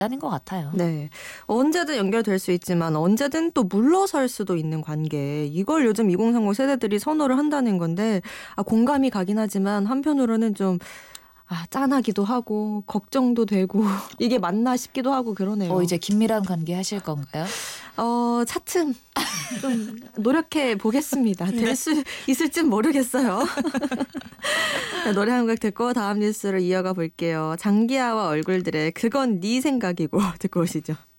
있다는 것 같아요. 네. 언제든 연결될 수 있지만 언제든 또 물러설 수도 있는 관계. 이걸 요즘 2030 세대들이 선호를 한다는 건데 공감이 가긴 하지만 한편으로는 좀 짠하기도 하고 걱정도 되고 이게 맞나 싶기도 하고 그러네요. 이제 긴밀한 관계 하실 건가요? 차츰 좀 노력해 보겠습니다. 될 수 있을진 모르겠어요. 노래 한 곡 듣고 다음 뉴스를 이어가 볼게요. 장기하와 얼굴들의 그건 네 생각이고 듣고 오시죠.